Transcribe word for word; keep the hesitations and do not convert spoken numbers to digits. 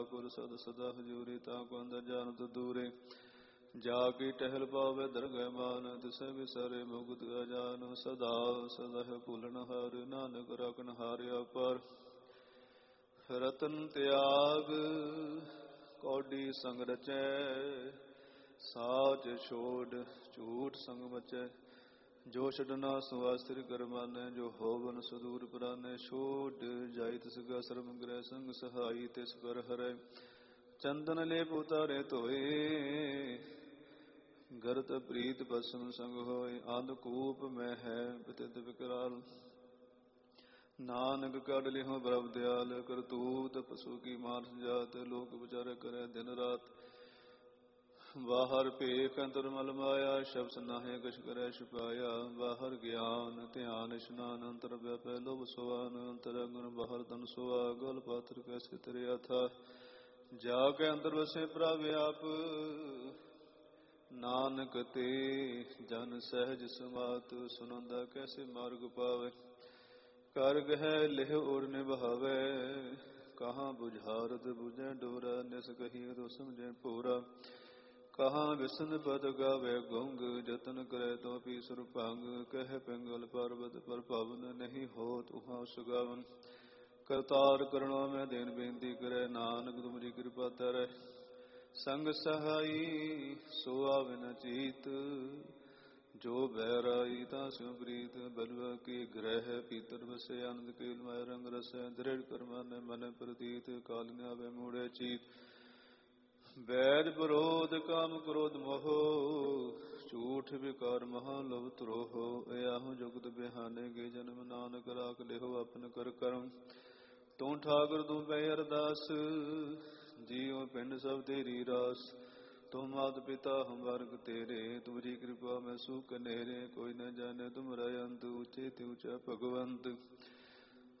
ਗੁਰ ਸਦ ਸਦਾ ਹਜੂਰੀ ਤਾ ਕੋ ਅੰਦਰ ਜਾਣਤ ਦੂਰੇ ਜਾ ਕੀ ਟਹਿਲ ਪਾਵੇ ਦਰਗਹਿ ਮਾਨ ਤਿਸੈ ਵਿਸਰੇ ਮੁਕਤ ਅਜਾਨ ਸਦਾ ਸਦਾ ਭੁਲਨ ਹਾਰ ਨਾਨਕ ਰਖਨ ਹਾਰਿਆ ਪਰ ਰਤਨ ਤਿਆਗ ਕੌਡੀ ਸੰਗ ਰਚੈ ਸਾਚ ਛੋੜ ਝੂਠ ਸੰਗ ਮਚੈ ਜੋ ਛਡਨਾ ਸੁਆਸਿਰ ਕਰ ਮਾਨੈ ਜੋ ਹੋਵਨ ਸੁਦੂਰ ਪ੍ਰਾਨੈ ਛੋੜ ਜਾਇ ਤਿਸ ਕਾ ਸਰਮ ਗ੍ਰਹਿ ਸੰਗ ਸਹਾਈ ਤਿਸ ਪਰ ਹਰੈ ਚੰਦਨ ਲੇਪ ਉਤਾਰੇ ਧੋਏ ਗਰਤ ਪ੍ਰੀਤ ਬਸਮ ਸੰਗ ਹੋਏ ਅੰਧਕੂਪ ਮੈਂ ਹੈ ਬਤਿਤ ਵਿਕਰਾਲ ਨਾਨਕ ਕੱਢ ਲਿਹੁ ਪ੍ਰਭ ਦਿਆਲ ਕਰਤੂਤ ਪਸੂ ਕੀ ਮਾਨਸ ਜਾਤ ਲੋਕ ਵਿਚਾਰੇ ਕਰੇ ਦਿਨ ਰਾਤ ਬਾਹਰ ਭੇਖ ਅੰਤਰ ਮਲ ਮਾਇਆ ਸ਼ਬਦ ਨਾਹੇ ਕਛ ਕਰੈ ਛੁਪਾਇਆ ਬਾਹਰ ਗਿਆਨ ਧਿਆਨ ਇਸ਼ਨਾਨ ਅੰਤਰ ਵਿਆਪੈ ਲੋਭ ਸੁਆਨ ਅੰਤਰ ਅੰਗਨ ਬਾਹਰ ਤਨ ਸੁਆ ਗਲ ਪਾਤਰ ਕੈਸੇ ਤਰਿਆ ਥਾ ਜਾ ਕੇ ਅੰਦਰ ਵਸੇ ਪ੍ਰਭ ਆਪ ਨਾਨਕ ਤੇ ਜਨ ਸਹਿਜ ਸਮਾਤ ਸੁਨੰਦਾ ਕੈਸੇ ਮਾਰਗ ਪਾਵੇ ਕਰ ਗਹਿ ਲਿਹ ਉਰ ਨਿਭਾਵੇ ਕਹਾਂ ਬੁਝਾਰਤ ਬੁਝੈ ਡੋਰਾ ਨਿਸ ਕਹੀ ਤੋ ਸਮਝੈ ਪੂਰਾ ਕਹਾਂ ਵਿਸ਼ਨ ਪਦ ਗਾਵੇ ਗੁੰਗ ਜਤਨ ਕਰੈ ਤੋ ਪੀ ਸੁਰ ਭੰਗ ਕਹਿ ਪਿੰਗਲ ਪਰਬਤ ਪਰ ਪਵਨ ਨਹੀਂ ਹੋਤ ਉਹਾਂ ਸੁਗਾਵਨ ਕਰਤਾਰ ਕਰੁਣਾ ਮੈਂ ਦੇਨ ਬੇਨਤੀ ਕਰੈ ਨਾਨਕ ਤੁਮਰੀ ਕਿਰਪਾ ਤਰੈ ਸੰਗ ਸਹਾਈ ਸੋ ਆਵੇ ਨ ਚੀਤ ਜੋ ਬਹਿਰਾਈ ਤਾਂ ਸਿਉ ਪ੍ਰੀਤ ਬਲਵਾ ਕੀ ਗ੍ਰਹਿ ਪੀਤਰ ਵਸੇ ਆਨੰਦ ਕੇਲ ਮੈ ਰੰਗ ਰਸੈ ਦ੍ਰਿੜ ਕਰਮਾਨੈ ਮਨ ਪ੍ਰਤੀਤ ਕਾਲ ਨ ਆਵੇ ਮੂੜੇ ਚੀਤ ਵੈਦ ਵਿਰੋਧ ਕਾਮ ਕ੍ਰੋਧ ਮੋਹ ਝੂਠ ਵਿਕਾਰ ਮਹਾ ਲੋਭ ਧਰੋਹ ਇਹੋ ਜੁਗਤ ਬਿਹਾਨੇ ਗੇ ਜਨਮ ਨਾਨਕ ਰਾਖ ਲਿਹੋ ਆਪਨ ਕਰ ਕਰਮ ਤੂੰ ਠਾਕੁਰ ਤੂੰ ਪੈ ਅਰਦਾਸ ਜੀਉ ਪਿੰਡ ਸਭ ਤੇਰੀ ਰਾਸ ਤੁਮ ਮਾਤ ਪਿਤਾ ਹਮ ਵਰਗ ਤੇਰੇ ਤੁਮਰੀ ਕਿਰਪਾ ਮੈਂ ਸੂਖ ਨੇਰੇ ਕੋਈ ਨ ਜਾਣੇ ਤੁਮਰਾ ਅੰਤ ਉੱਚੇ ਤੇ ਉੱਚਾ ਭਗਵੰਤ